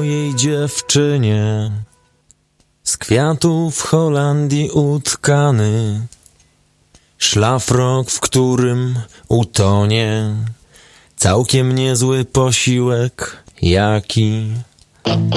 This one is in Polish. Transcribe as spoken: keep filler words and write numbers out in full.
mojej dziewczynie, z kwiatów w Holandii utkany, szlafrok, w którym utonie całkiem niezły posiłek, jaki